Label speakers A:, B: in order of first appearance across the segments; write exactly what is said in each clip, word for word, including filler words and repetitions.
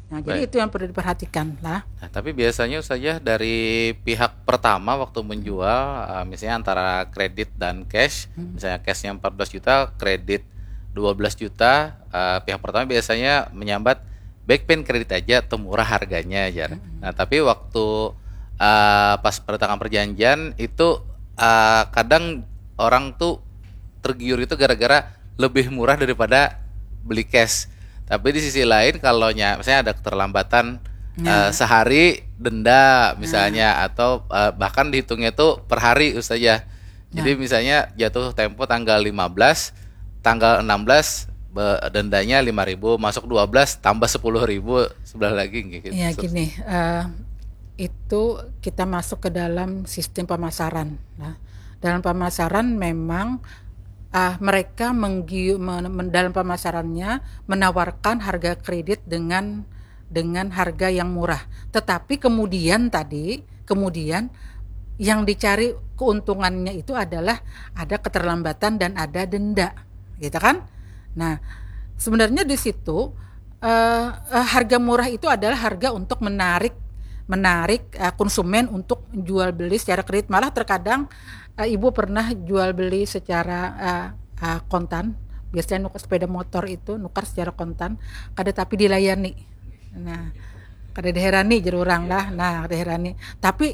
A: Nah, jadi
B: Baik.
A: itu yang perlu diperhatikan lah.
B: Nah, tapi biasanya saja dari pihak pertama waktu menjual, eh, misalnya antara kredit dan cash,
A: Hmm.
B: misalnya cashnya empat belas juta, kredit dua belas juta, eh, pihak pertama biasanya menyambat baik pen kredit aja atau murah harganya aja. Nah, tapi waktu eh, pas pertengahan perjanjian itu eh, kadang orang tuh tergiur itu gara-gara lebih murah daripada beli cash. Tapi di sisi lain kalau misalnya ada keterlambatan eh,
A: Nah,
B: sehari denda
A: nah,
B: misalnya atau eh, bahkan dihitungnya itu per hari Ustaz ya. Jadi
A: nah.
B: misalnya jatuh tempo tanggal lima belas, tanggal enam belas be- dendanya lima ribu, masuk dua belas tambah sepuluh ribu sebelah lagi gitu.
A: Ya gini, eh, itu kita masuk ke dalam sistem pemasaran. Nah, dalam pemasaran memang ah, mereka menggiu, men, men- dalam pemasarannya menawarkan harga kredit dengan dengan harga yang murah. Tetapi kemudian tadi, kemudian yang dicari keuntungannya itu adalah ada keterlambatan dan ada denda, gitu kan? Nah, sebenarnya di situ eh, eh, harga murah itu adalah harga untuk menarik menarik eh, konsumen untuk jual beli secara kredit. Malah terkadang eh, ibu pernah jual beli secara eh, eh, kontan. Biasanya nukar sepeda motor itu nukar secara kontan, kada tapi dilayani. Nah, kada diherani jadi orang lah. Nah, diherani. Tapi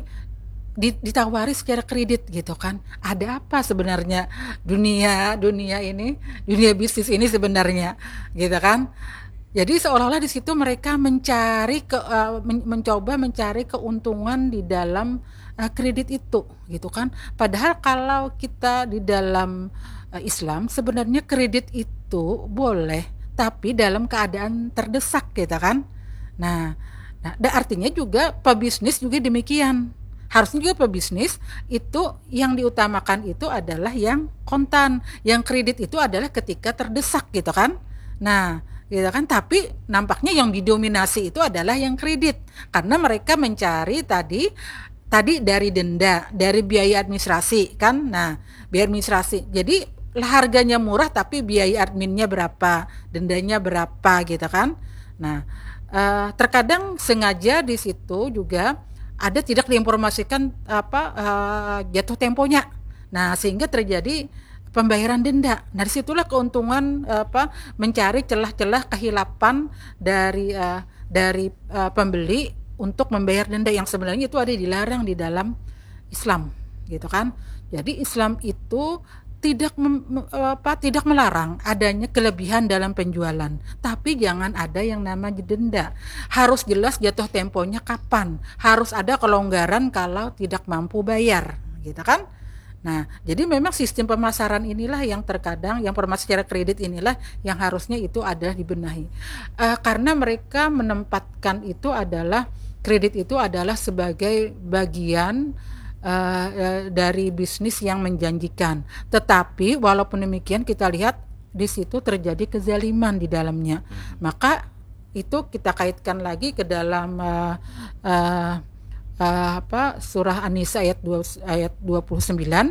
A: ditawari secara kredit gitu kan. Ada apa sebenarnya dunia dunia ini, dunia bisnis ini sebenarnya gitu kan. Jadi seolah-olah di situ mereka mencari ke uh, men- mencoba mencari keuntungan di dalam uh, kredit itu gitu kan. Padahal kalau kita di dalam uh, Islam sebenarnya kredit itu boleh tapi dalam keadaan terdesak gitu kan. Nah, nah artinya juga pebisnis juga demikian. Harusnya juga pebisnis itu yang diutamakan itu adalah yang kontan, yang kredit itu adalah ketika terdesak gitu kan. Nah, gitu kan, tapi nampaknya yang didominasi itu adalah yang kredit karena mereka mencari tadi tadi dari denda, dari biaya administrasi kan. Nah, biaya administrasi. Jadi harganya murah tapi biaya adminnya berapa, dendanya berapa gitu kan. Nah, eh, terkadang sengaja di situ juga ada tidak diinformasikan apa eh, jatuh temponya. Nah, sehingga terjadi pembayaran denda. Nah, disitulah keuntungan apa mencari celah-celah kehilapan dari uh, dari uh, pembeli untuk membayar denda yang sebenarnya itu ada dilarang di dalam Islam, gitu kan? Jadi Islam itu tidak mem, apa tidak melarang adanya kelebihan dalam penjualan, tapi jangan ada yang namanya denda. Harus jelas jatuh temponya kapan, harus ada kelonggaran kalau tidak mampu bayar, gitu kan? Nah, jadi memang sistem pemasaran inilah yang terkadang, yang pemasaran secara kredit inilah yang harusnya itu adalah dibenahi. Uh, karena mereka menempatkan itu adalah kredit itu adalah sebagai bagian uh, uh, dari bisnis yang menjanjikan. Tetapi walaupun demikian kita lihat di situ terjadi kezaliman di dalamnya. Maka itu kita kaitkan lagi ke dalam uh, uh, uh, apa surah An-Nisa ayat dua, ayat dua puluh sembilan,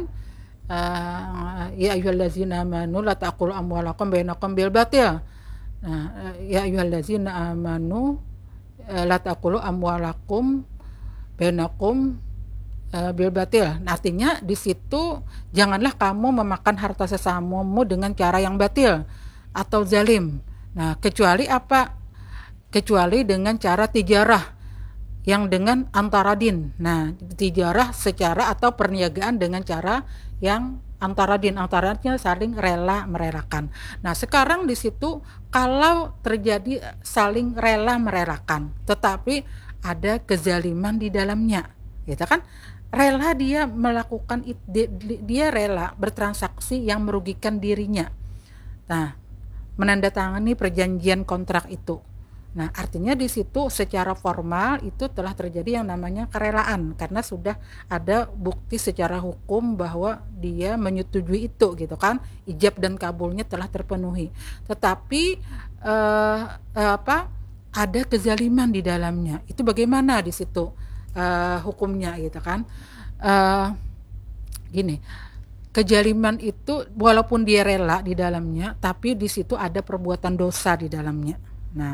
A: uh, ya ayyuhallazina amanu la taqulu amwalakum bainakum bil batil. Nah, uh, ya ayyuhallazina amanu uh, la taqulu amwalakum bainakum uh, bil batil. Nah, artinya di situ janganlah kamu memakan harta sesamamu dengan cara yang batil atau zalim. Nah, kecuali apa? Kecuali dengan cara tijarah yang dengan antaradin. Nah, tijarah secara atau perniagaan dengan cara yang antaradin. Antaradinnya saling rela merelakan. Nah, sekarang di situ kalau terjadi saling rela merelakan, tetapi ada kezaliman di dalamnya, gitu kan? Rela dia melakukan dia rela bertransaksi yang merugikan dirinya. Nah, menandatangani perjanjian kontrak itu. Nah, artinya di situ secara formal itu telah terjadi yang namanya kerelaan karena sudah ada bukti secara hukum bahwa dia menyetujui itu gitu kan, ijab dan kabulnya telah terpenuhi. Tetapi eh, eh, apa ada kezaliman di dalamnya. Itu bagaimana di situ eh, hukumnya gitu kan? Eh, gini, kejaliman itu walaupun dia rela di dalamnya, tapi di situ ada perbuatan dosa di dalamnya. Nah,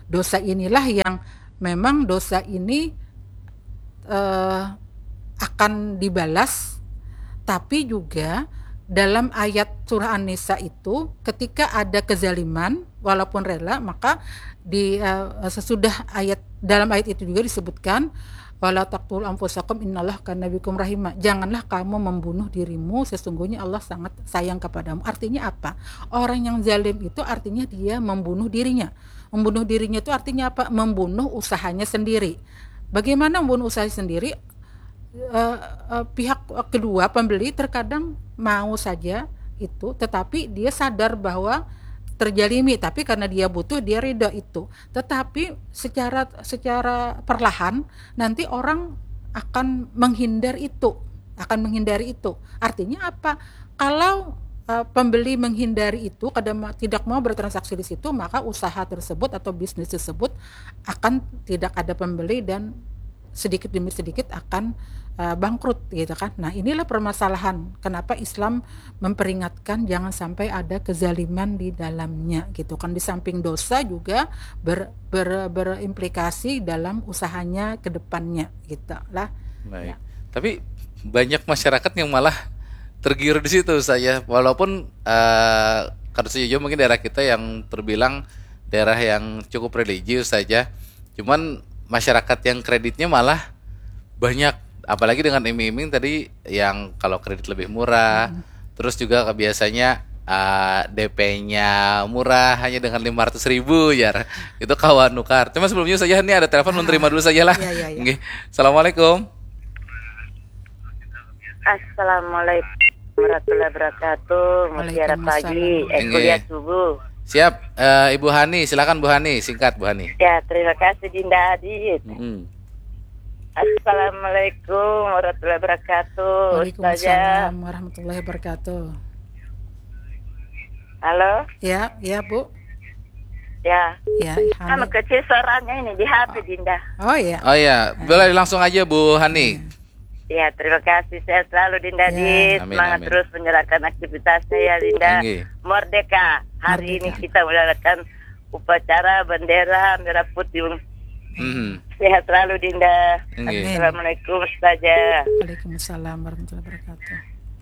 A: dosa inilah yang memang dosa ini eh, akan dibalas, tapi juga dalam ayat surah An-Nisa itu ketika ada kezaliman walaupun rela, maka di uh, sesudah ayat dalam ayat itu juga disebutkan wala taqtul anfusakum innallaha kana bikum rahima. Janganlah kamu membunuh dirimu, sesungguhnya Allah sangat sayang kepadamu. Artinya apa? Orang yang zalim itu artinya dia membunuh dirinya. Membunuh dirinya itu artinya apa? Membunuh usahanya sendiri. Bagaimana membunuh usahanya sendiri? Uh, uh, pihak kedua pembeli terkadang mau saja itu, tetapi dia sadar bahwa terjalimi, tapi karena dia butuh dia ridho itu. Tetapi secara secara perlahan nanti orang akan menghindar itu, akan menghindari itu. Artinya apa? Kalau uh, pembeli menghindari itu, kadang tidak mau bertransaksi di situ, maka usaha tersebut atau bisnis tersebut akan tidak ada pembeli dan sedikit demi sedikit akan uh, bangkrut gitu kan. Nah, inilah permasalahan kenapa Islam memperingatkan jangan sampai ada kezaliman di dalamnya gitu kan. Di samping dosa juga ber, ber, berimplikasi dalam usahanya ke depannya gitu lah.
B: Baik. Ya. Tapi banyak masyarakat yang malah tergiur di situ saya. Walaupun uh, kalau sejauh mungkin daerah kita yang terbilang daerah yang cukup religius saja. Cuman masyarakat yang kreditnya malah banyak, apalagi dengan iming-iming tadi yang kalau kredit lebih murah, hmm. terus juga biasanya uh, D P-nya murah hanya dengan lima ratus ribu ya, itu kawan nukar. Cuma sebelumnya saja ini ada telepon, menerima dulu saja lah.
A: Ya, ya, ya.
B: Assalamualaikum.
C: Assalamualaikum warahmatullahi wabarakatuh. Mutiara pagi, eh, kuliah subuh.
B: Siap, uh, Ibu Hani, silakan Bu Hani, singkat Bu Hani.
C: Ya, terima kasih Dinda Adit.
B: Mm-hmm.
C: Assalamualaikum warahmatullahi wabarakatuh.
A: Waalaikumsalam warahmatullahi wabarakatuh.
C: Halo?
A: Ya, ya Bu.
C: Ya.
A: Ya,
C: Hani. Anu kecil suaranya ini di H P Dinda.
A: Oh ya.
B: Oh ya, boleh langsung aja Bu Hani.
C: Ya, terima kasih. Saya selalu Dinda Adit.
B: Ya.
C: Semangat amin. Terus menjalankan aktivitasnya ya Dinda. Amin. Merdeka. Hari Merdeka. Ini kita menjalankan upacara bendera merah putih. Mm-hmm. Sehat selalu Dinda. Amin. Assalamualaikum Ustazah.
A: Waalaikumsalam warahmatullahi wabarakatuh.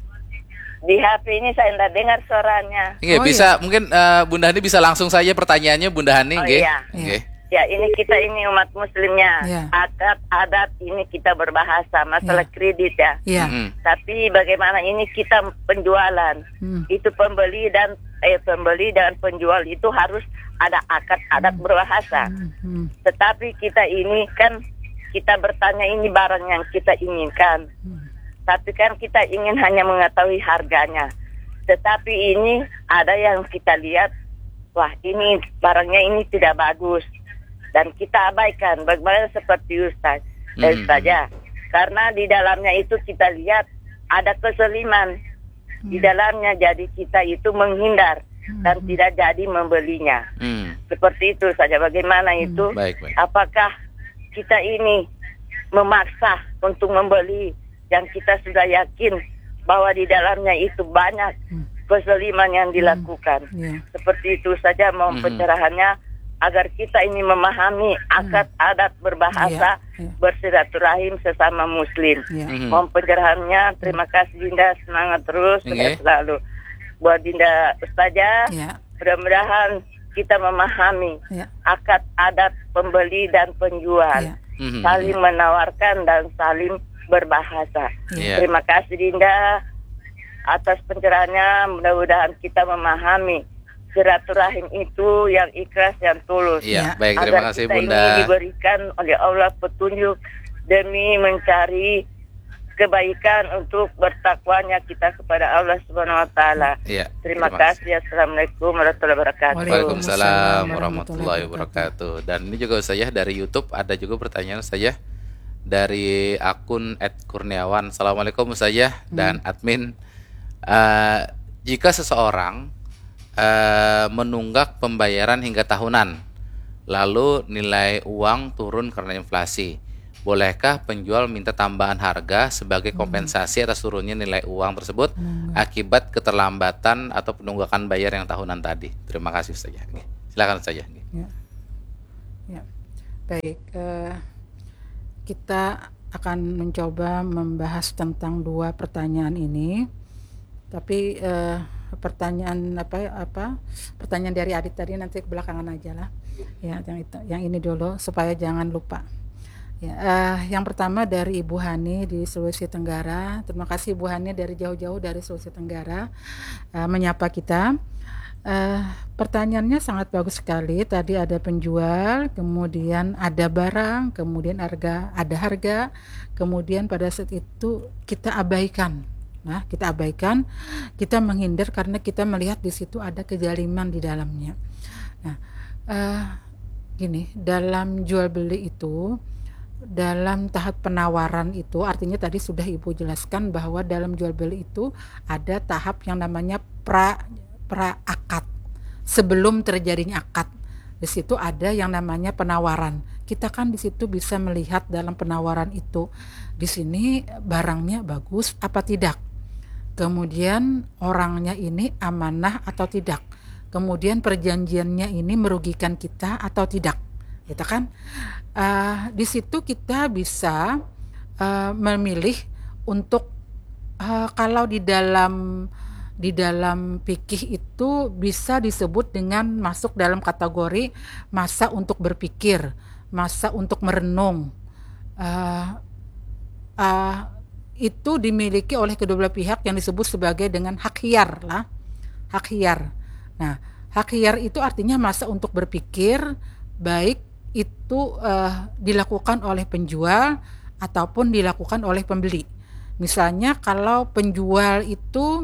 C: Di H P ini saya tidak dengar suaranya.
B: Iya, oh, bisa iya. Mungkin uh, Bunda Hani bisa langsung saja pertanyaannya Bunda Hani.
C: Oh
B: okay.
C: iya.
B: Okay.
C: Ya, ini kita ini umat muslimnya.
A: Ya.
C: Adat adat ini kita berbahasa masalah ya. Kredit ya.
A: Ya.
B: Mm-hmm.
C: Tapi bagaimana ini kita penjualan. Hmm. Itu pembeli dan eh pembeli dan penjual itu harus ada akad adat hmm. berbahasa. Hmm. Tetapi kita ini kan kita bertanya ini barang yang kita inginkan. Hmm. Tapi kan kita ingin hanya mengetahui harganya. Tetapi ini ada yang kita lihat, wah ini barangnya ini tidak bagus. Dan kita abaikan, bagaimana seperti Ustaz dan hmm. saja. Karena di dalamnya itu kita lihat ada keseliman hmm. di dalamnya, jadi kita itu menghindar hmm. dan tidak jadi membelinya. Hmm. Seperti itu saja. Bagaimana hmm. itu?
B: Baik, baik.
C: Apakah kita ini memaksa untuk membeli yang kita sudah yakin bahwa di dalamnya itu banyak hmm. keseliman yang dilakukan? Hmm. Yeah. Seperti itu saja mau hmm. pencerahannya. Agar kita ini memahami akad hmm. adat berbahasa, yeah, yeah. bersilaturahim sesama muslim. Yeah. Mm-hmm. Mohon pencerahannya. Terima kasih Dinda, semangat terus, okay. selalu. Buat Dinda Ustazah, yeah. mudah-mudahan kita memahami yeah. akad adat pembeli dan penjual, yeah. mm-hmm. saling menawarkan dan saling berbahasa. Yeah. Terima kasih Dinda atas pencerahannya. Mudah-mudahan kita memahami silaturahim itu yang ikhlas, yang tulus.
B: Iya, baik, terima kasih Bunda.
C: Agar kita ini diberikan oleh Allah petunjuk demi mencari kebaikan untuk bertakwanya kita kepada Allah Subhanahu wa taala.
B: Iya,
C: terima, terima kasih. Assalamualaikum warahmatullahi wabarakatuh.
B: Waalaikumsalam warahmatullahi wabarakatuh. Dan ini juga saya dari YouTube ada juga pertanyaan saya dari akun et kurniawan. Assalamualaikum saya hmm. dan admin. Uh, jika seseorang Uh, menunggak pembayaran hingga tahunan, lalu nilai uang turun karena inflasi, bolehkah penjual minta tambahan harga sebagai kompensasi atas turunnya nilai uang tersebut hmm. akibat keterlambatan atau penunggakan bayar yang tahunan tadi? Terima kasih saja. Silakan saja.
A: Ya. Baik, uh, kita akan mencoba membahas tentang dua pertanyaan ini, tapi uh, pertanyaan apa apa pertanyaan dari Adit tadi nanti belakangan aja lah, ya yang itu, yang ini dulu supaya jangan lupa. Ya, uh, yang pertama dari Ibu Hani di Sulawesi Tenggara. Terima kasih Ibu Hani dari jauh-jauh dari Sulawesi Tenggara uh, menyapa kita. Uh, pertanyaannya sangat bagus sekali. Tadi ada penjual, kemudian ada barang, kemudian harga, ada harga, kemudian pada saat itu kita abaikan. Nah, kita abaikan, kita menghindar karena kita melihat di situ ada kezaliman di dalamnya. Nah, uh, gini, dalam jual beli itu, dalam tahap penawaran itu, artinya tadi sudah Ibu jelaskan bahwa dalam jual beli itu ada tahap yang namanya pra pra-akad, sebelum terjadinya akad. Di situ ada yang namanya penawaran. Kita kan di situ bisa melihat dalam penawaran itu, di sini barangnya bagus apa tidak. Kemudian orangnya ini amanah atau tidak. Kemudian perjanjiannya ini merugikan kita atau tidak. Gitu kan? Uh, di situ kita bisa uh, memilih untuk uh, kalau di dalam di dalam fikih itu bisa disebut dengan masuk dalam kategori masa untuk berpikir, masa untuk merenung. Uh, uh, itu dimiliki oleh kedua belah pihak yang disebut sebagai dengan hak hiyar lah, hak hiyar. Nah, hak hiyar itu artinya masa untuk berpikir, baik itu uh, dilakukan oleh penjual ataupun dilakukan oleh pembeli. Misalnya kalau penjual itu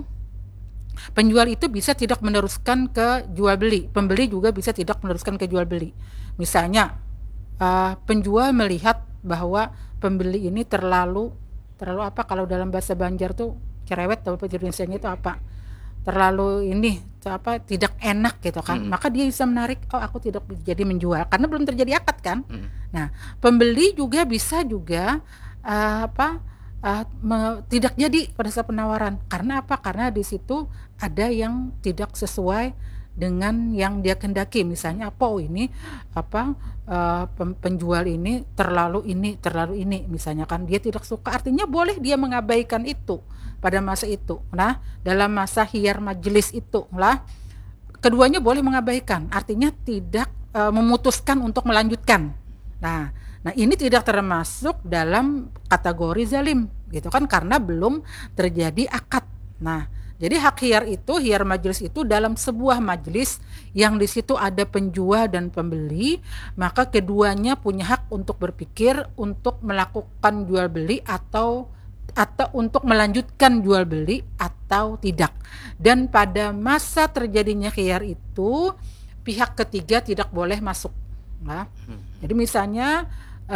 A: Penjual itu bisa tidak meneruskan ke jual beli, pembeli juga bisa tidak meneruskan ke jual beli. Misalnya uh, penjual melihat bahwa pembeli ini terlalu terlalu apa kalau dalam bahasa Banjar tuh cerewet, atau Indonesianya itu apa? Terlalu ini apa tidak enak gitu kan. Hmm. Maka dia bisa menarik, oh aku tidak jadi menjual karena belum terjadi akad kan. Hmm. Nah, pembeli juga bisa juga uh, apa Uh, me, tidak jadi pada saat penawaran. Karena apa? Karena di situ ada yang tidak sesuai dengan yang dia kendaki. Misalnya apa? Oh ini apa uh, penjual ini terlalu ini terlalu ini. Misalnya kan dia tidak suka. Artinya boleh dia mengabaikan itu pada masa itu. Nah, dalam masa hiyar majelis itu lah, keduanya boleh mengabaikan. Artinya tidak uh, memutuskan untuk melanjutkan. Nah. Nah ini tidak termasuk dalam kategori zalim gitu kan, karena belum terjadi akad. Nah jadi hak hiyar itu, hiyar majelis itu dalam sebuah majelis yang di situ ada penjual dan pembeli, maka keduanya punya hak untuk berpikir untuk melakukan jual beli atau atau untuk melanjutkan jual beli atau tidak. Dan pada masa terjadinya hiyar itu pihak ketiga tidak boleh masuk. Nah, jadi misalnya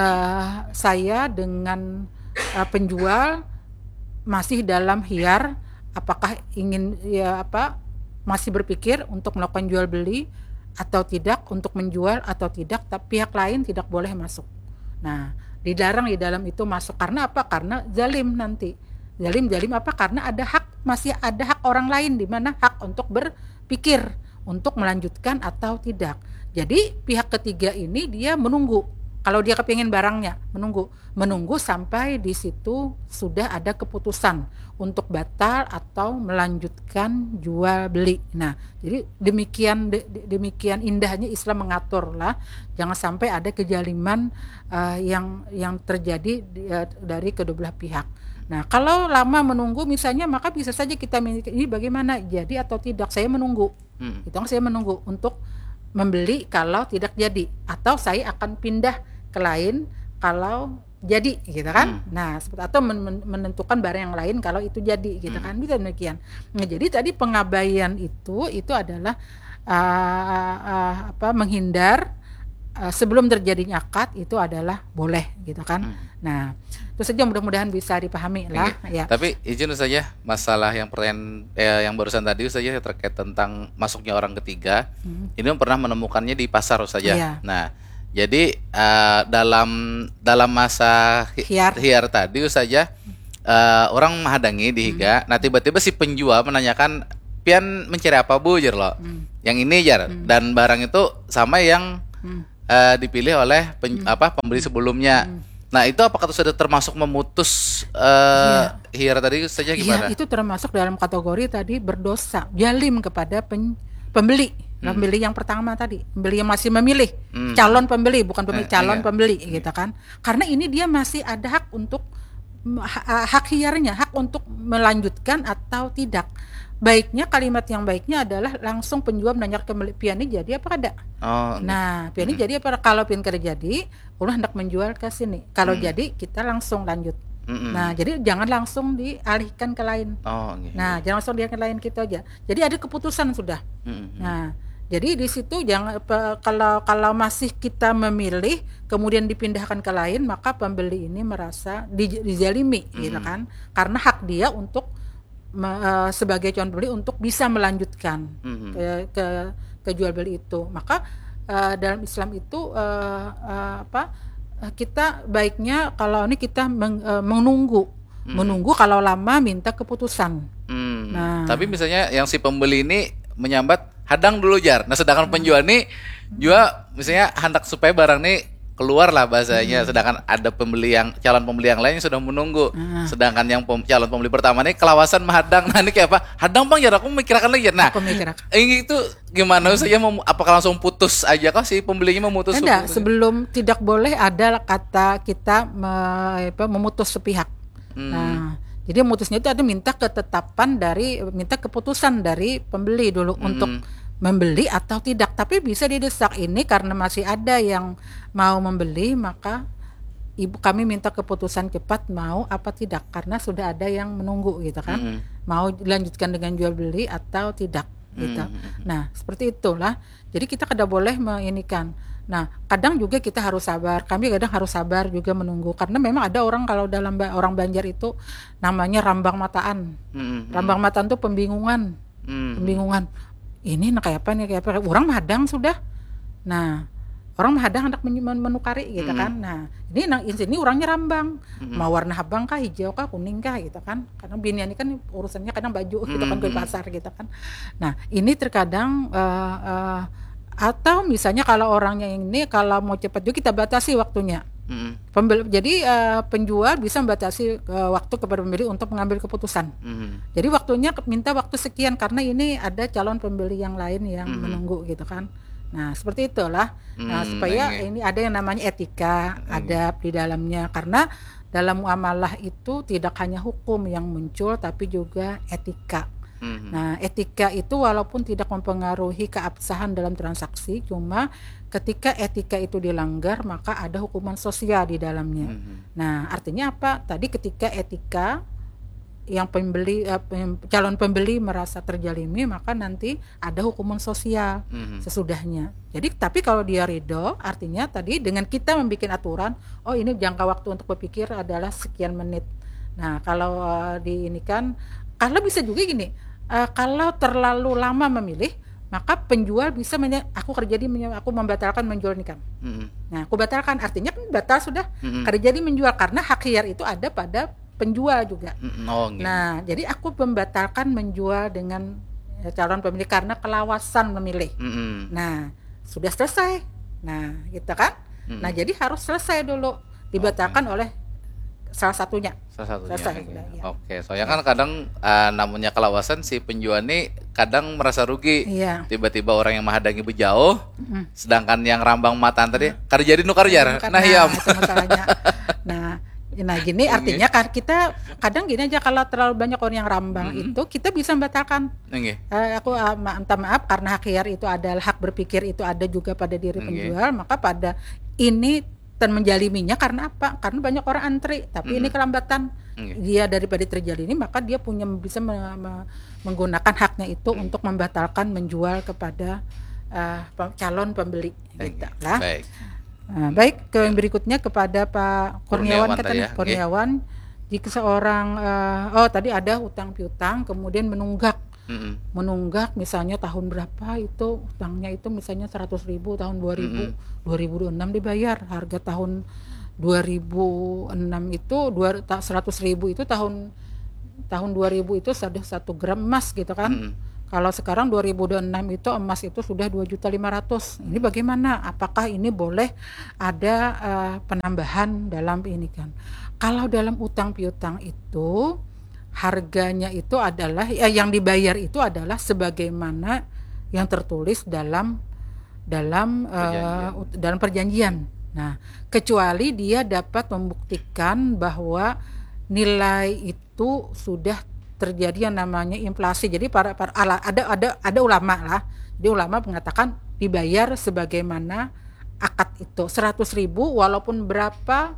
A: Uh, saya dengan uh, penjual masih dalam hiyar, apakah ingin ya apa masih berpikir untuk melakukan jual beli atau tidak, untuk menjual atau tidak, tapi pihak lain tidak boleh masuk. Nah, dilarang di dalam itu masuk karena apa? Karena zalim nanti. Zalim zalim apa? Karena ada hak, masih ada hak orang lain, di mana hak untuk berpikir untuk melanjutkan atau tidak. Jadi pihak ketiga ini dia menunggu. Kalau dia kepingin barangnya, menunggu, menunggu sampai di situ sudah ada keputusan untuk batal atau melanjutkan jual beli. Nah, jadi demikian de, demikian indahnya Islam mengatur lah, jangan sampai ada kejaliman uh, yang yang terjadi uh, dari kedua belah pihak. Nah, kalau lama menunggu misalnya, maka bisa saja kita ini bagaimana jadi atau tidak. Saya menunggu, hmm. itu saya menunggu untuk membeli kalau tidak jadi, atau saya akan pindah ke lain kalau jadi gitu kan. Hmm. Nah, seperti atau men- menentukan barang yang lain kalau itu jadi gitu hmm. kan, bisa demikian. Nah, jadi tadi pengabaian itu itu adalah uh, uh, apa menghindar uh, sebelum terjadinya akad itu adalah boleh gitu kan. Hmm. Nah, itu saja mudah-mudahan bisa dipahami lah.
B: Okay.
A: Ya.
B: Tapi izin saja masalah yang pertanyaan eh, yang barusan tadi saja terkait tentang masuknya orang ketiga. Hmm. Ini pernah menemukannya di pasar saja. Yeah. Nah, jadi uh, dalam dalam masa hi- hiar. hiar tadi saja uh, orang menghadangi di higa. Hmm. Nah tiba-tiba si penjual menanyakan, pian mencari apa bu jar lo? Hmm. Yang ini jar. Hmm. Dan barang itu sama yang hmm. uh, dipilih oleh pen,
A: Hmm.
B: apa pembeli sebelumnya. Hmm. Nah itu apakah itu sudah termasuk memutus uh, hiyar tadi saja gimana?
A: Iya, itu termasuk dalam kategori tadi berdosa, zalim kepada pen, pembeli, hmm. pembeli yang pertama tadi, pembeli yang masih memilih, hmm. calon pembeli bukan pembeli, calon eh, iya. pembeli, gitu kan? Karena ini dia masih ada hak untuk hak hiyarnya, hak untuk melanjutkan atau tidak. Baiknya, kalimat yang baiknya adalah langsung penjual menanyakan kembali, pian ini jadi apa kada? Oh, nah, pian ini hmm. jadi apa? Kalau pian kada jadi, ulah hendak menjual ke sini. Kalau hmm. jadi, kita langsung lanjut. Hmm. Nah, jadi jangan langsung dialihkan ke lain. Oh, okay. Nah, jangan langsung dialihkan ke lain kita aja. Jadi ada keputusan sudah. Hmm. Nah, jadi di situ jangan kalau kalau masih kita memilih kemudian dipindahkan ke lain, maka pembeli ini merasa dizalimi, hmm. gitu kan? Karena hak dia untuk Me, uh, sebagai calon beli untuk bisa melanjutkan mm-hmm. ke, ke ke jual beli itu. Maka uh, dalam Islam itu uh, uh, apa uh, kita baiknya kalau ini kita meng, uh, menunggu mm. menunggu kalau lama minta keputusan. Mm. Nah,
B: tapi misalnya yang si pembeli ini menyambat hadang dulu jar. Nah sedangkan mm. penjual ini juga misalnya hendak supaya barang ini keluar lah bahasanya, hmm. sedangkan ada pembeli yang calon pembeli yang lain yang sudah menunggu, hmm. sedangkan yang pem, calon pembeli pertama ini kelawasan menghadang. Nah ini kayak apa? Hadang bang, jar aku memikirkan lagi. Nah ini itu gimana hmm. saja? Mem, apakah langsung putus aja kah si pembelinya memutus?
A: Tidak, sebelum tidak boleh ada kata kita me, apa, memutus sepihak. Hmm. Nah, jadi memutusnya itu ada minta ketetapan dari, minta keputusan dari pembeli dulu hmm. untuk membeli atau tidak, tapi bisa didesak ini karena masih ada yang mau membeli, maka ibu kami minta keputusan cepat mau apa tidak, karena sudah ada yang menunggu gitu kan, mm-hmm. mau dilanjutkan dengan jual beli atau tidak gitu. Mm-hmm. Nah seperti itulah, jadi kita kada boleh menginikan. Nah kadang juga kita harus sabar, kami kadang harus sabar juga menunggu, karena memang ada orang kalau dalam orang Banjar itu namanya rambang mataan. Mm-hmm. Rambang mataan itu pembingungan, mm-hmm. pembingungan. Ini nak kayak apa nih, kayak apa, orang mahadang sudah. Nah orang mahadang hendak menukari gitu kan. Mm. Nah ini nang ini orangnya rambang, mm. mau warna abang kah, hijau kah, kuning kah gitu kan, karena binian ini kan urusannya kadang baju gitu kan, ke pasar gitu kan. Nah ini terkadang uh, uh, atau misalnya kalau orangnya ini kalau mau cepat juga kita batasi waktunya. Mm. Pembeli, jadi uh, penjual bisa membatasi uh, waktu kepada pembeli untuk mengambil keputusan. Mm. Jadi waktunya minta waktu sekian karena ini ada calon pembeli yang lain yang mm. menunggu gitu kan. Nah seperti itulah. Mm. Nah supaya mm. ini ada yang namanya etika, mm. adab di dalamnya, karena dalam muamalah itu tidak hanya hukum yang muncul tapi juga etika. Mm. Nah etika itu walaupun tidak mempengaruhi keabsahan dalam transaksi, cuma ketika etika itu dilanggar maka ada hukuman sosial di dalamnya. Mm-hmm. Nah, artinya apa? Tadi ketika etika yang pembeli uh, calon pembeli merasa terjalimi, maka nanti ada hukuman sosial mm-hmm. sesudahnya. Jadi tapi kalau dia ridho, artinya tadi dengan kita membuat aturan, oh ini jangka waktu untuk berpikir adalah sekian menit. Nah, kalau uh, di ini kan kalau bisa juga gini, uh, kalau terlalu lama memilih, maka penjual bisa menye- aku kerja di menye- aku membatalkan menjual nikah. Mm-hmm. Nah, aku batalkan artinya kan batal sudah. Mm-hmm. Kerja di menjual karena hak hiyar itu ada pada penjual juga. Mm-hmm. Oh, gitu. Nah, jadi aku membatalkan menjual dengan ya, calon pemilik karena kelawasan memilih. Mm-hmm. Nah, sudah selesai. Nah, gitu kan? Mm-hmm. Nah, jadi harus selesai dulu, dibatalkan okay. oleh salah satunya.
B: Salah satunya.
A: Selesai,
B: gitu.
A: ya.
B: Oke, soalnya kan kadang uh, namanya kelawasan si penjual ini kadang merasa rugi. Iya. Tiba-tiba orang yang menghadangi jauh, mm. sedangkan yang rambang mataan tadi mm. kada jadi nukar jar. Nah, iya.
A: Itu masalahnya. Nah, nah gini artinya kan kita kadang gini aja, kalau terlalu banyak orang yang rambang mm-hmm. itu kita bisa membatalkan. Okay. Uh, aku uh, ma- minta maaf karena hak hiyar itu adalah hak berpikir itu ada juga pada diri okay. penjual, maka pada ini dan menjaliminya karena apa? Karena banyak orang antri, tapi mm-hmm. ini kelambatan. Okay. Dia daripada terjalimi, maka dia punya bisa me- me- menggunakan haknya itu mm-hmm. untuk membatalkan menjual kepada uh, calon pembeli. Gitu lah. Baik. Nah, baik, ke yang berikutnya kepada Pak Kurniawan, kata ya. Kurniawan, okay. jika seorang uh, oh tadi ada utang piutang, kemudian menunggak. Mm-hmm. menunggak misalnya tahun berapa itu utangnya itu misalnya seratus ribu tahun dua ribu, mm-hmm. dua ribu enam dibayar, harga tahun dua ribu enam itu seratus ribu itu tahun tahun dua ribu itu ada satu gram emas gitu kan. Mm-hmm. Kalau sekarang dua ribu dua puluh enam itu emas itu sudah dua juta lima ratus ribu. Ini bagaimana? Apakah ini boleh ada uh, penambahan dalam ini kan? Kalau dalam utang piutang itu harganya itu adalah ya, yang dibayar itu adalah sebagaimana yang tertulis dalam dalam perjanjian. Uh, dalam perjanjian. Nah, kecuali dia dapat membuktikan bahwa nilai itu sudah terjadi yang namanya inflasi. Jadi para, para ada ada ada ulama lah. Jadi ulama mengatakan dibayar sebagaimana akad itu seratus ribu walaupun berapa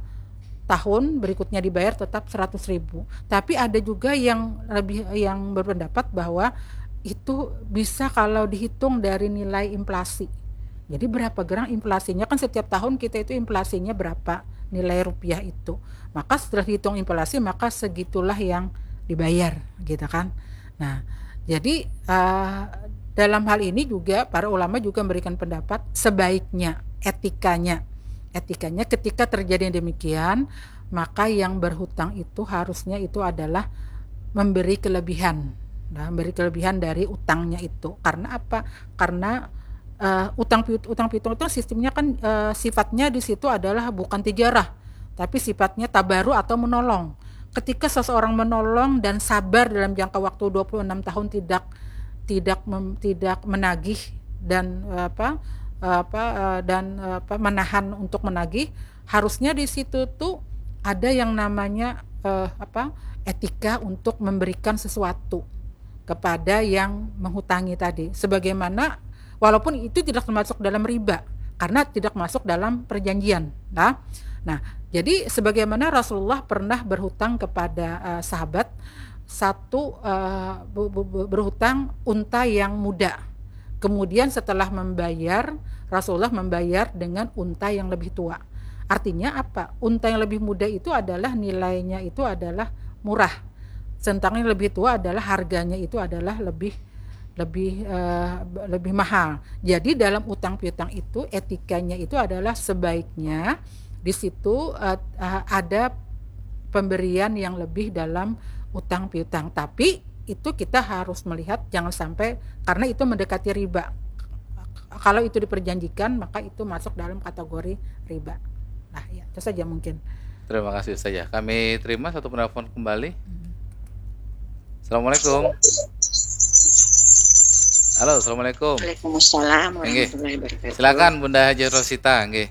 A: tahun berikutnya dibayar tetap seratus ribu. Tapi ada juga yang lebih yang berpendapat bahwa itu bisa kalau dihitung dari nilai inflasi. Jadi berapa gram inflasinya, kan setiap tahun kita itu inflasinya berapa nilai rupiah itu. Maka setelah dihitung inflasi maka segitulah yang dibayar gitu kan. Nah, jadi uh, dalam hal ini juga para ulama juga memberikan pendapat sebaiknya etikanya etikanya ketika terjadi yang demikian, maka yang berhutang itu harusnya itu adalah memberi kelebihan. Nah, memberi kelebihan dari utangnya itu. Karena apa? Karena uh, utang utang piutang itu sistemnya kan uh, sifatnya di situ adalah bukan tijarah, tapi sifatnya tabaru atau menolong. Ketika seseorang menolong dan sabar dalam jangka waktu dua puluh enam tahun tidak tidak mem, tidak menagih dan uh, apa apa uh, dan uh, apa menahan untuk menagih, harusnya di situ tuh ada yang namanya uh, apa etika untuk memberikan sesuatu kepada yang menghutangi tadi, sebagaimana walaupun itu tidak termasuk dalam riba karena tidak masuk dalam perjanjian. Nah, nah jadi sebagaimana Rasulullah pernah berhutang kepada uh, sahabat satu uh, berhutang unta yang muda. Kemudian setelah membayar, Rasulullah membayar dengan unta yang lebih tua. Artinya apa? Unta yang lebih muda itu adalah nilainya itu adalah murah. Sedangkan yang lebih tua adalah harganya itu adalah lebih lebih uh, lebih mahal. Jadi dalam utang piutang itu etikanya itu adalah sebaiknya di situ uh, uh, ada pemberian yang lebih dalam utang piutang. Tapi itu kita harus melihat jangan sampai karena itu mendekati riba. Kalau itu diperjanjikan maka itu masuk dalam kategori riba. Nah, ya, itu saja mungkin.
B: Terima kasih saja. Kami terima satu penelpon kembali. Hmm. Assalamualaikum. Halo, assalamualaikum.
D: Waalaikumsalam warahmatullahi wabarakatuh.
B: Silakan Bunda Haji Rosita, nggih.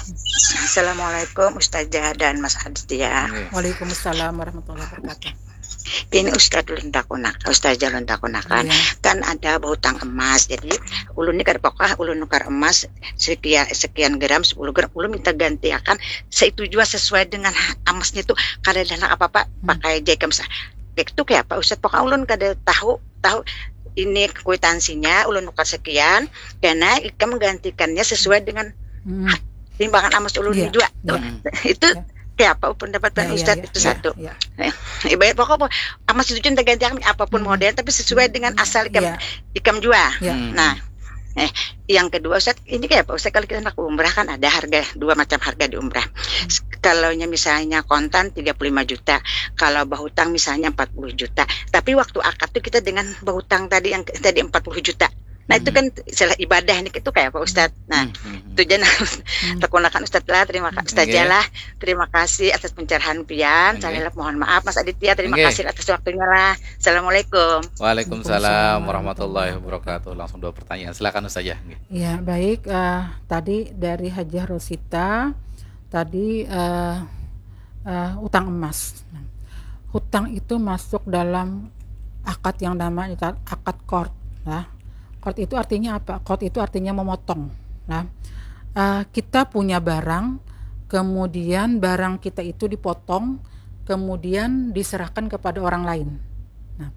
D: Assalamualaikum Ustazah dan Mas Aditya.
A: Waalaikumsalam warahmatullahi wabarakatuh.
D: Ini Ustaz lendakonak, Ustazah lendakonakan iya. Kan ada berhutang emas. Jadi ulun ini kada pokok ulun nukar emas sekian sekian gram sepuluh gram ulun minta ganti akan seitu juga sesuai dengan emasnya itu kada ada apa-apa hmm. pakai jekam sah. Itu kayak apa Ustaz? Pokoknya ulun kada tahu tahu ini kwitansinya ulun nukar sekian karena ikam menggantikannya sesuai dengan hmm. timbangan emas ulun yeah. juga. Yeah. Itu yeah. kayak apa pendapat ya, Ustaz ya, itu ya, satu. Ya, ya. Ibarat pokok emas itu cinta ganti apapun hmm. model tapi sesuai dengan asal ikam ya. ikam jual. Ya. Nah, eh yang kedua Ustaz, ini kayak apa Ustaz kalau kita nak umrah kan ada harga dua macam harga di umrah. Hmm. Kalau misalnya kontan tiga puluh lima juta, kalau berhutang misalnya empat puluh juta. Tapi waktu akad tuh kita dengan berhutang tadi yang tadi empat puluh juta. Nah itu kan istilah ibadah ini itu kayak apa Ustaz. Nah hmm. itu jangan hmm. tergunakan Ustaz lah. Terima kasih Ustaz okay. lah. Terima kasih atas pencerahan pian. Okay. Saya mohon maaf Mas Aditya. Terima okay. kasih atas waktunya lah. Assalamualaikum.
B: Waalaikumsalam warahmatullahi wabarakatuh. Langsung dua pertanyaan. Silakan Ustaz ya.
A: Ya baik. Uh, tadi dari Hajah Rosita. Tadi uh, uh, utang emas. Hutang itu masuk dalam akad yang namanya akad qard. Nah. Qard itu artinya apa? Qard itu artinya memotong. Nah, uh, kita punya barang, kemudian barang kita itu dipotong, kemudian diserahkan kepada orang lain. Nah,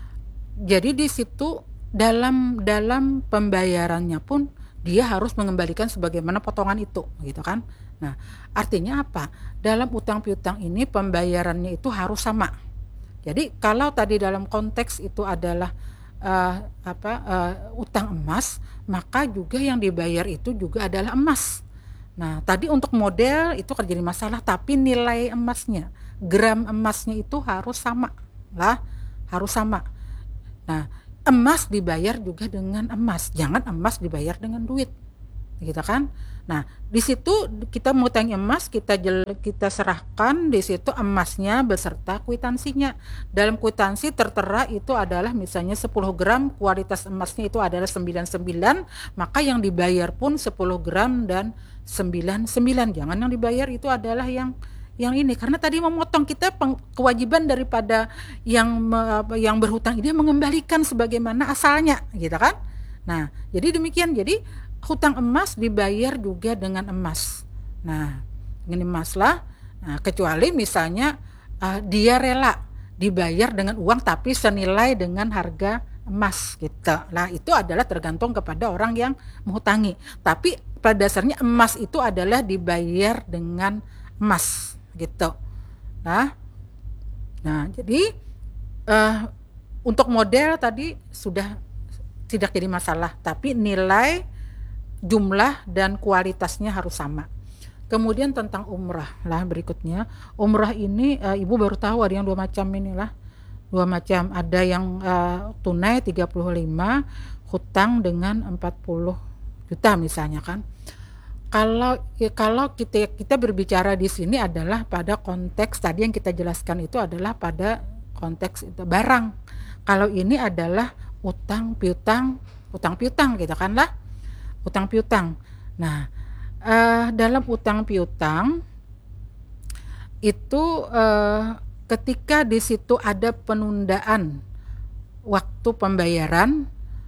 A: jadi di situ dalam dalam pembayarannya pun dia harus mengembalikan sebagaimana potongan itu, gitu kan? Nah, artinya apa? Dalam utang piutang ini pembayarannya itu harus sama. Jadi kalau tadi dalam konteks itu adalah Uh, apa uh, utang emas, maka juga yang dibayar itu juga adalah emas. Nah, tadi untuk model itu kan jadi masalah, tapi nilai emasnya, gram emasnya itu harus sama lah, harus sama. Nah, emas dibayar juga dengan emas, jangan emas dibayar dengan duit, gitu kan. Nah, di situ kita mengutangi emas, kita jel, kita serahkan di situ emasnya beserta kwitansinya. Dalam kwitansi tertera itu adalah misalnya sepuluh gram, kualitas emasnya itu adalah sembilan puluh sembilan, maka yang dibayar pun sepuluh gram dan sembilan puluh sembilan. Jangan yang dibayar itu adalah yang yang ini, karena tadi memotong kita peng, kewajiban daripada yang me, yang berhutang ini mengembalikan sebagaimana asalnya, gitu kan. Nah, jadi demikian. Jadi hutang emas dibayar juga dengan emas. Nah, ini emas lah. Nah, kecuali misalnya uh, dia rela dibayar dengan uang tapi senilai dengan harga emas, gitu. Nah, itu adalah tergantung kepada orang yang menghutangi. Tapi pada dasarnya emas itu adalah dibayar dengan emas, gitu. Nah, nah jadi uh, untuk model tadi sudah tidak jadi masalah, tapi nilai, jumlah dan kualitasnya harus sama. Kemudian tentang umrah lah berikutnya. Umrah ini uh, ibu baru tahu ada yang dua macam inilah. Dua macam, ada yang uh, tunai tiga puluh lima, hutang dengan empat puluh juta misalnya kan. Kalau ya, kalau kita kita berbicara di sini adalah pada konteks tadi yang kita jelaskan itu adalah pada konteks itu barang. Kalau ini adalah utang piutang, utang piutang gitu kan lah. Utang piutang. Nah, uh, dalam utang piutang itu uh, ketika di situ ada penundaan waktu pembayaran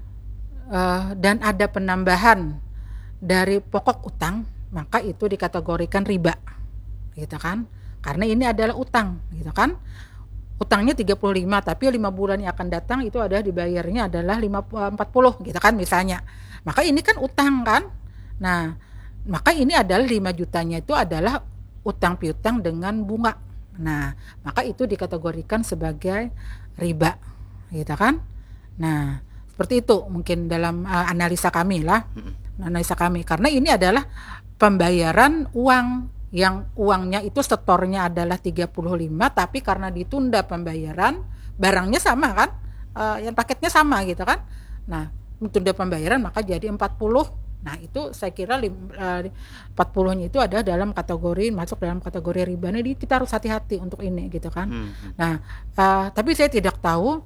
A: uh, dan ada penambahan dari pokok utang, maka itu dikategorikan riba, gitu kan? Karena ini adalah utang, gitu kan? Utangnya tiga puluh lima, tapi lima bulan yang akan datang itu adalah dibayarnya adalah empat puluh, gitu kan misalnya. Maka ini kan utang kan? Nah, maka ini adalah lima jutanya itu adalah utang piutang dengan bunga. Nah, maka itu dikategorikan sebagai riba, gitu kan? Nah, seperti itu mungkin dalam uh, analisa kami lah. analisa kami, karena ini adalah pembayaran uang yang uangnya itu setornya adalah tiga puluh lima, tapi karena ditunda pembayaran, barangnya sama kan, uh, yang paketnya sama gitu kan. Nah, ditunda pembayaran maka jadi empat puluh. Nah, itu saya kira uh, empat puluh-nya itu ada dalam kategori, masuk dalam kategori riba. Jadi kita harus hati-hati untuk ini gitu kan. Hmm. Nah, uh, tapi saya tidak tahu.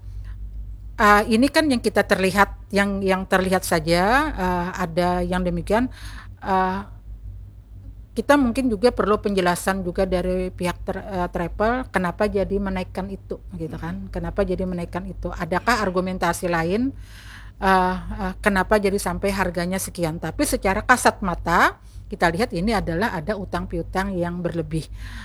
A: Uh, ini kan yang kita terlihat, yang yang terlihat saja uh, ada yang demikian. Uh, kita mungkin juga perlu penjelasan juga dari pihak ter, uh, travel kenapa jadi menaikkan itu, gitu kan? Kenapa jadi menaikkan itu? Adakah argumentasi lain? Uh, uh, kenapa jadi sampai harganya sekian? Tapi secara kasat mata kita lihat ini adalah ada utang piutang yang berlebih.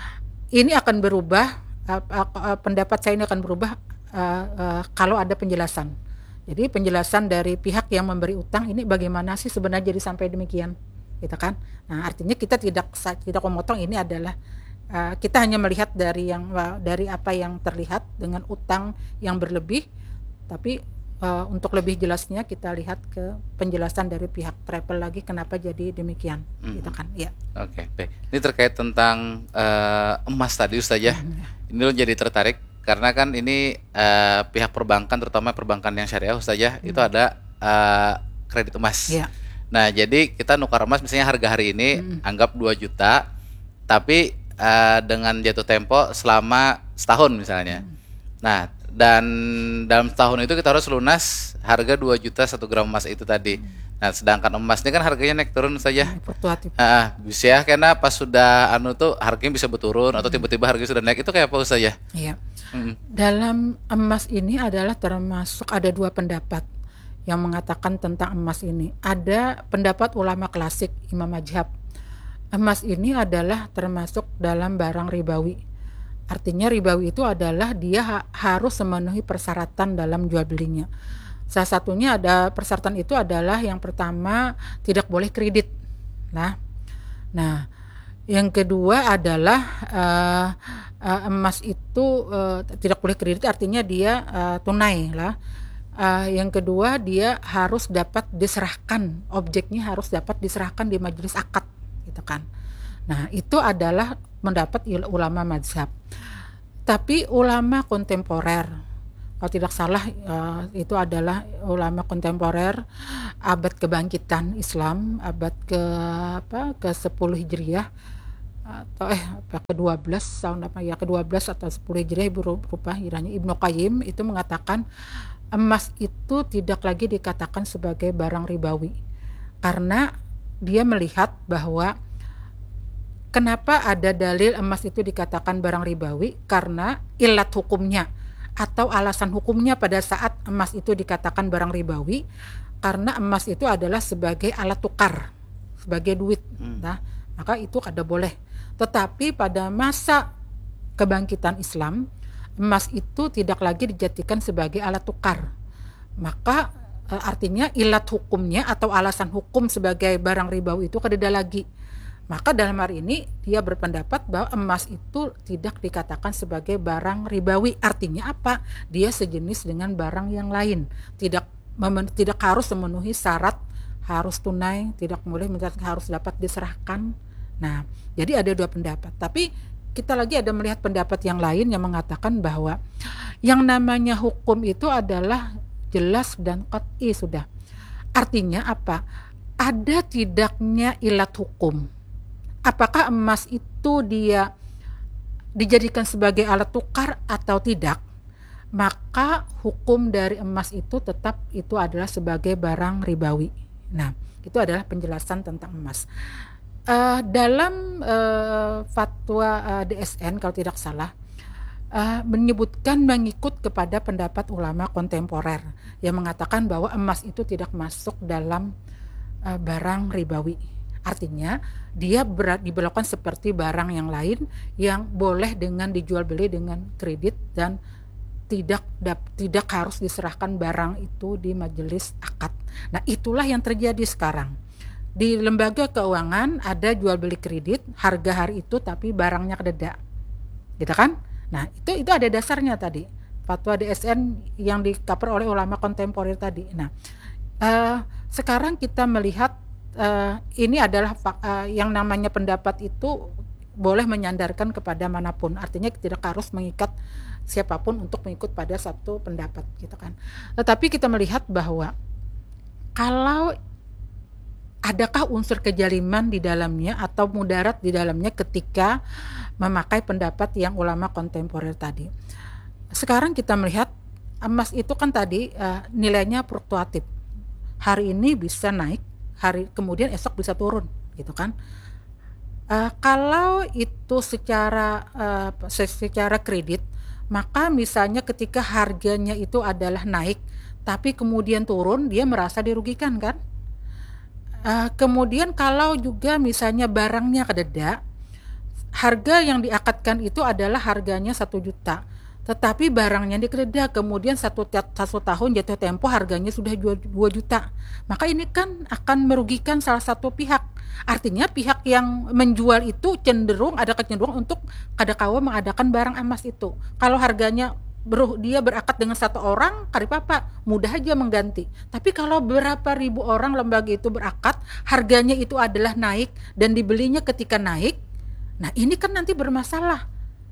A: Ini akan berubah. Uh, uh, uh, pendapat saya ini akan berubah. Uh, uh, kalau ada penjelasan. Jadi penjelasan dari pihak yang memberi utang ini bagaimana sih sebenarnya jadi sampai demikian, gitu kan? Nah, artinya kita tidak tidak memotong, ini adalah uh, kita hanya melihat dari yang uh, dari apa yang terlihat dengan utang yang berlebih, tapi uh, untuk lebih jelasnya kita lihat ke penjelasan dari pihak travel lagi kenapa jadi demikian, mm-hmm. gitu kan? Ya.
B: Oke, okay, baik. Ini terkait tentang uh, emas tadi Ustaz ya. Mm-hmm. Ini lo jadi tertarik. Karena kan ini uh, pihak perbankan, terutama perbankan yang syariah Ustaz ya, hmm. itu ada uh, kredit emas. Yeah. Nah, jadi kita nukar emas misalnya harga hari ini hmm. anggap dua juta, tapi uh, dengan jatuh tempo selama setahun misalnya. Hmm. Nah, dan dalam setahun itu kita harus lunas harga dua juta satu gram emas itu tadi. Hmm. Nah, sedangkan emas ini kan harganya naik turun saja.
A: Fluktuatif.
B: Ah, bisa ya, karena pas sudah anu tuh harganya bisa berturun hmm. atau tiba-tiba harganya sudah naik, itu kayak apa Ustaz ya?
A: Iya. Hmm. Dalam emas ini adalah termasuk ada dua pendapat yang mengatakan tentang emas ini. Ada pendapat ulama klasik Imam Mazhab. Emas ini adalah termasuk dalam barang ribawi. Artinya ribawi itu adalah dia ha- harus memenuhi persyaratan dalam jual belinya. Salah satunya ada persyaratan itu adalah yang pertama tidak boleh kredit. Nah, nah yang kedua adalah uh, uh, emas itu uh, tidak boleh kredit, artinya dia uh, tunai lah. Uh, yang kedua dia harus dapat diserahkan, objeknya harus dapat diserahkan di majelis akad, gitu kan. Nah, itu adalah pendapat ulama mazhab. Tapi ulama kontemporer, kalau tidak salah uh, itu adalah ulama kontemporer abad kebangkitan Islam, abad ke apa ke sepuluh Hijriah atau eh apa ke dua belas tahun apa ya ke dua belas atau sepuluh Hijriah berupa kiranya Ibnu Qayyim itu mengatakan emas itu tidak lagi dikatakan sebagai barang ribawi karena dia melihat bahwa kenapa ada dalil emas itu dikatakan barang ribawi karena ilat hukumnya atau alasan hukumnya pada saat emas itu dikatakan barang ribawi karena emas itu adalah sebagai alat tukar, sebagai duit. Hmm. Nah, maka itu ada boleh. Tetapi pada masa kebangkitan Islam, emas itu tidak lagi dijadikan sebagai alat tukar. Maka e, artinya ilat hukumnya atau alasan hukum sebagai barang ribawi itu tidak lagi. Maka dalam hari ini dia berpendapat bahwa emas itu tidak dikatakan sebagai barang ribawi. Artinya apa? Dia sejenis dengan barang yang lain. Tidak memen, tidak harus memenuhi syarat harus tunai, tidak boleh harus dapat diserahkan. Nah, jadi ada dua pendapat. Tapi kita lagi ada melihat pendapat yang lain yang mengatakan bahwa yang namanya hukum itu adalah jelas dan qat'i sudah. Artinya apa? Ada tidaknya ilat hukum. Apakah emas itu dia dijadikan sebagai alat tukar atau tidak? Maka hukum dari emas itu tetap itu adalah sebagai barang ribawi. Nah, itu adalah penjelasan tentang emas. Uh, dalam uh, fatwa uh, D S N kalau tidak salah uh, menyebutkan mengikut kepada pendapat ulama kontemporer yang mengatakan bahwa emas itu tidak masuk dalam uh, barang ribawi. Artinya dia berat diberlakukan seperti barang yang lain yang boleh dengan dijual beli dengan kredit dan tidak dap, tidak harus diserahkan barang itu di majelis akad. Nah, itulah yang terjadi sekarang. Di lembaga keuangan ada jual beli kredit, harga hari itu tapi barangnya kededa. Gitu kan? Nah, itu itu ada dasarnya tadi. Fatwa D S N yang di-cover oleh ulama kontemporer tadi. Nah, uh, sekarang kita melihat uh, ini adalah uh, yang namanya pendapat itu boleh menyandarkan kepada manapun. Artinya tidak harus mengikat siapapun untuk mengikut pada satu pendapat, gitu kan. Tetapi kita melihat bahwa kalau adakah unsur kejaliman di dalamnya atau mudarat di dalamnya ketika memakai pendapat yang ulama kontemporer tadi. Sekarang kita melihat emas itu kan tadi uh, nilainya fluktuatif. Hari ini bisa naik, hari kemudian esok bisa turun, gitu kan. Uh, kalau itu secara uh, secara kredit, maka misalnya ketika harganya itu adalah naik, tapi kemudian turun, dia merasa dirugikan kan? Uh, kemudian kalau juga misalnya barangnya kededa, harga yang diakadkan itu adalah harganya satu juta, tetapi barangnya dikededa, kemudian satu, satu tahun jatuh tempo harganya sudah dua juta, maka ini kan akan merugikan salah satu pihak. Artinya pihak yang menjual itu cenderung ada kecenderungan untuk kadakawa mengadakan barang emas itu. Kalau harganya Ber, dia berakad dengan satu orang, karipapa mudah aja mengganti. Tapi kalau berapa ribu orang lembaga itu berakad, harganya itu adalah naik dan dibelinya ketika naik, nah ini kan nanti bermasalah.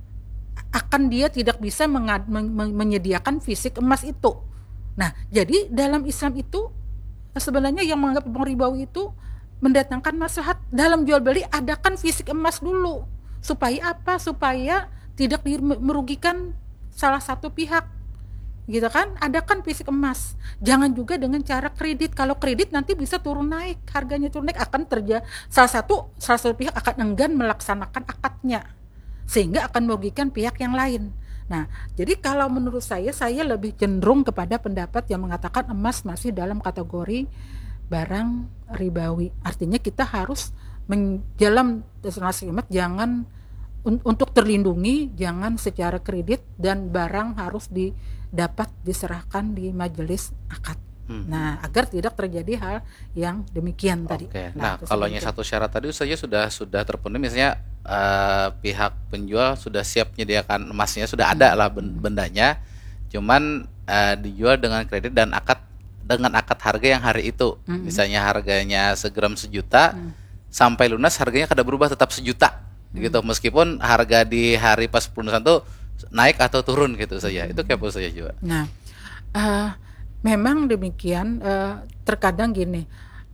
A: Akan dia tidak bisa mengad, men, men, menyediakan fisik emas itu. Nah, jadi dalam Islam itu sebenarnya yang menganggap ribawi itu mendatangkan maslahat dalam jual beli, adakan fisik emas dulu. Supaya apa? Supaya tidak merugikan salah satu pihak, gitu kan. Adakan fisik emas, jangan juga dengan cara kredit. Kalau kredit nanti bisa turun naik, harganya turun naik, akan terjadi salah satu salah satu pihak akan enggan melaksanakan akadnya, sehingga akan merugikan pihak yang lain. Nah, jadi kalau menurut saya saya lebih cenderung kepada pendapat yang mengatakan emas masih dalam kategori barang ribawi. Artinya kita harus menjalam nasihat jangan untuk terlindungi, jangan secara kredit, dan barang harus didapat diserahkan di majelis akad. Hmm. Nah, agar tidak terjadi hal yang demikian tadi.
B: Oke. Nah, nah kalau yang satu syarat tadi saja sudah sudah terpenuhi, misalnya uh, pihak penjual sudah siap menyediakan emasnya, sudah ada hmm. lah bendanya, cuman uh, dijual dengan kredit dan akad dengan akad harga yang hari itu. Hmm. Misalnya harganya segram sejuta, hmm. sampai lunas harganya kada berubah, tetap sejuta. Gitu, meskipun harga di hari pas pelunasan tuh naik atau turun gitu saja. Itu kayak apa saja juga.
A: Nah, Uh, memang demikian. Uh, terkadang gini,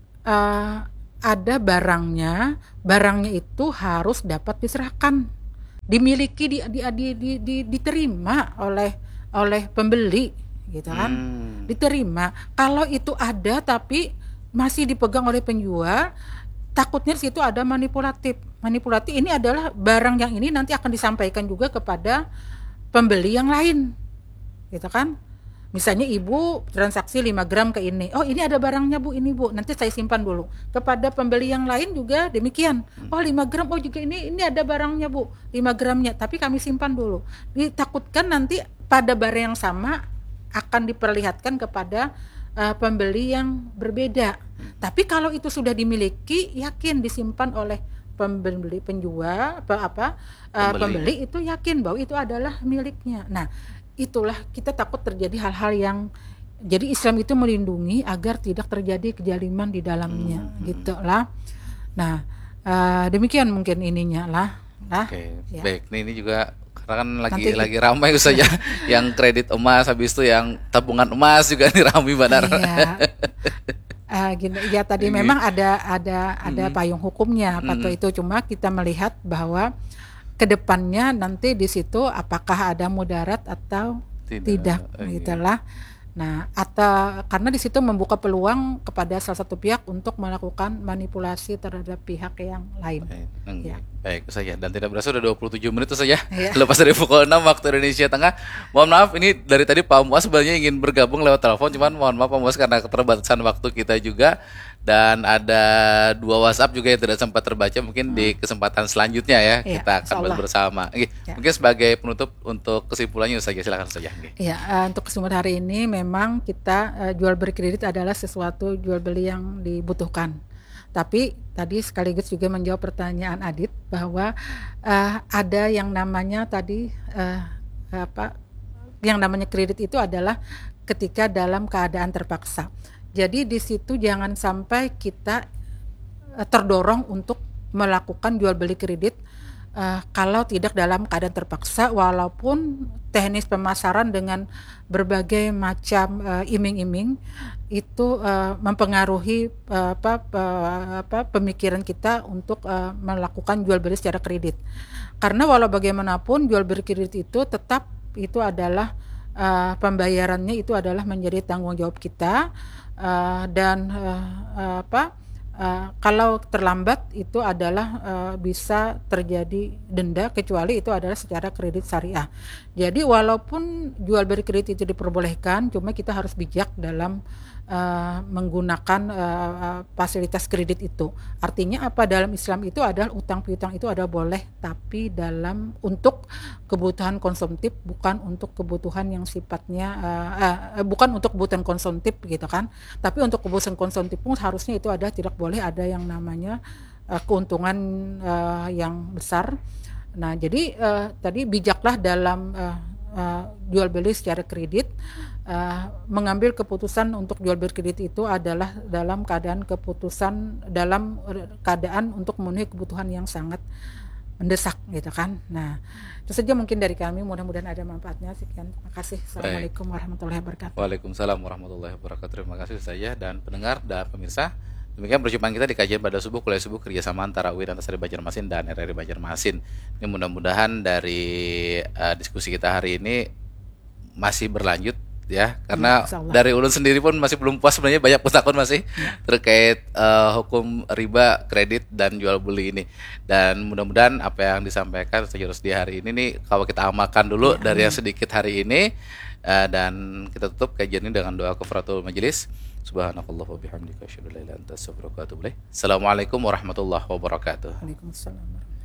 A: uh, ada barangnya, barangnya itu harus dapat diserahkan, dimiliki, di, di, di, di, di, diterima oleh oleh pembeli, gitu kan? Hmm. Diterima. Kalau itu ada tapi masih dipegang oleh penjual, takutnya di situ ada manipulatif. Manipulatif ini adalah barang yang ini nanti akan disampaikan juga kepada pembeli yang lain, gitu kan? Misalnya ibu transaksi lima gram ke ini, oh ini ada barangnya bu, ini bu, nanti saya simpan dulu. Kepada pembeli yang lain juga demikian, oh lima gram, oh juga ini ini ada barangnya bu, lima gramnya, tapi kami simpan dulu. Ditakutkan nanti pada barang yang sama akan diperlihatkan kepada uh, pembeli yang berbeda. Tapi kalau itu sudah dimiliki, yakin disimpan oleh pembeli, penjual, apa, apa uh, pembeli. pembeli itu yakin bahwa itu adalah miliknya. Nah, itulah kita takut terjadi hal-hal yang, jadi Islam itu melindungi agar tidak terjadi kejaliman di dalamnya, hmm. gitulah. Nah, uh, demikian mungkin ininya lah. Lah. Oke,
B: ya. Baik. Nih, ini juga karena kan lagi Nanti lagi ramai saja yang kredit emas, habis itu yang tabungan emas juga nih ramai benar. Iya.
A: Uh, gini, ya tadi ini. Memang ada ada ada hmm. payung hukumnya apa tuh hmm. itu, cuma kita melihat bahwa kedepannya nanti di situ apakah ada mudarat atau tidak, tidak gitulah. Nah, atau karena di situ membuka peluang kepada salah satu pihak untuk melakukan manipulasi terhadap pihak yang lain.
B: Baik, ya. Baik saja, dan tidak berasa sudah dua puluh tujuh menit saja. Ya. Lepas dari pukul enam waktu Indonesia Tengah. Mohon maaf, ini dari tadi Pak Muas sebenarnya ingin bergabung lewat telepon, cuman mohon maaf Pak Muas karena keterbatasan waktu kita juga. Dan ada dua WhatsApp juga yang tidak sempat terbaca, mungkin hmm. di kesempatan selanjutnya ya, ya kita akan bahas bersama. Oke, ya. Mungkin sebagai penutup untuk kesimpulannya saja, silakan saja.
A: Ya, uh, untuk kesimpulan hari ini memang kita uh, jual beli kredit adalah sesuatu jual beli yang dibutuhkan. Tapi tadi sekaligus juga menjawab pertanyaan Adit bahwa uh, ada yang namanya tadi uh, apa, yang namanya kredit itu adalah ketika dalam keadaan terpaksa. Jadi di situ jangan sampai kita uh, terdorong untuk melakukan jual beli kredit uh, kalau tidak dalam keadaan terpaksa, walaupun teknis pemasaran dengan berbagai macam uh, iming-iming itu uh, mempengaruhi uh, apa, uh, apa pemikiran kita untuk uh, melakukan jual beli secara kredit. Karena walau bagaimanapun jual beli kredit itu tetap itu adalah uh, pembayarannya itu adalah menjadi tanggung jawab kita. Uh, dan uh, uh, apa uh, kalau terlambat itu adalah uh, bisa terjadi denda, kecuali itu adalah secara kredit syariah. Jadi walaupun jual beli kredit itu diperbolehkan, cuma kita harus bijak dalam uh, menggunakan uh, fasilitas kredit itu. Artinya apa, dalam Islam itu adalah utang piutang itu ada boleh, tapi dalam untuk kebutuhan konsumtif, bukan untuk kebutuhan yang sifatnya uh, uh, bukan untuk kebutuhan konsumtif gitu kan. Tapi untuk kebutuhan konsumtif pun harusnya itu ada, tidak boleh ada yang namanya uh, keuntungan uh, yang besar. Nah, jadi uh, tadi bijaklah dalam uh, uh, jual beli secara kredit. Uh, mengambil keputusan untuk jual beli kredit itu adalah dalam keadaan keputusan dalam keadaan untuk memenuhi kebutuhan yang sangat mendesak gitu kan. Nah, itu saja mungkin dari kami, mudah-mudahan ada manfaatnya. Sekian, terima kasih. Assalamualaikum warahmatullahi wabarakatuh.
B: Waalaikumsalam warahmatullahi wabarakatuh. Terima kasih saya dan pendengar dan pemirsa. Demikian perjumpaan kita di kajian pada subuh kuliah subuh kerjasama antara U I N Antasari Banjarmasin dan R R I Banjarmasin. Ini mudah-mudahan dari uh, diskusi kita hari ini masih berlanjut ya, karena ya, dari ulun sendiri pun masih belum puas sebenarnya, banyak takut masih ya. terkait uh, hukum riba kredit dan jual beli ini. Dan mudah-mudahan apa yang disampaikan terus di hari ini nih kalau kita amalkan dulu ya, dari yang sedikit hari ini, uh, dan kita tutup kajian ini dengan doa kafaratul majelis. Subhanakallah wa bihamdika asyhadu an la ilaha illa anta astaghfiruka wa atubu ilaik. Assalamualaikum warahmatullahi wabarakatuh.
A: Waalaikumsalam.